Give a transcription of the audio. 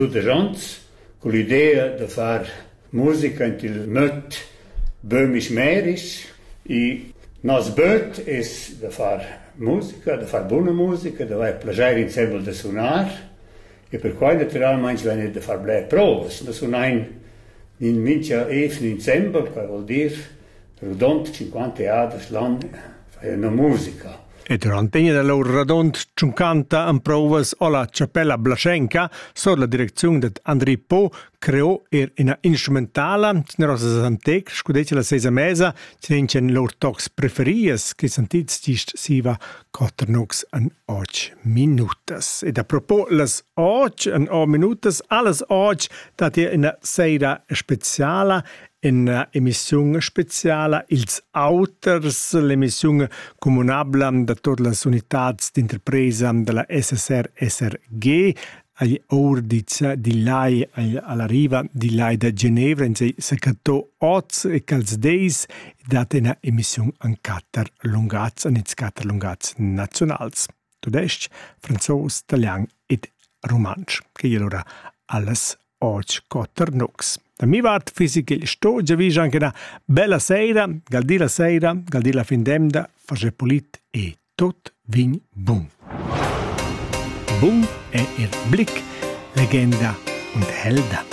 D'uderons, con l'idea de far musica in il möt bömisch merisch, e nos böt es de far musica, de far buona musica, de vai plagiare insieme de suonar, e per quai naturalmente venne de far blei provas, de suonain in mincha even insieme, che vuol dir rodont 50 aders lang fai una musica. E durante la loro radont 50 in provas alla Cappella Blaschenka, sotto la direzione di Andrei Po, creò una instrumentala, generosa antec, scudece la sesa mesa, c'erano loro tocs preferies, che sentits gist siva 4 nox en 8 minutas. Ed a propos las 8 en 8 minutas, alles 8, dati una sera speciala, in emissione speciale, ils auters, l'emissione comunabla da tutte le unità d'interpresa della SSR-SRG, agli ordiz di lai alla riva di lai da Ginevra, in sei secatò 8 e calz deis, data una emissione in 4 lungats, in 4 lungats nazionals. Tudesc, franzos, italian ed romansch, che allora alles 8 4 nox. Da mi vart fisica il sto, già vi anche una bella sera, galdi la fin d'emda, face polit e tot vin bun. Bun è il Blick, Legenda und Helda.